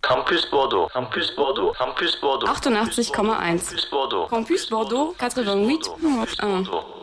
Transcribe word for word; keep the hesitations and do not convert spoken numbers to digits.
Campus Bordeaux, Campus Bordeaux, Campus Bordeaux. achtundachtzig Komma eins. Campus Bordeaux. Campus Bordeaux, quatre-vingt-huit Komma eins.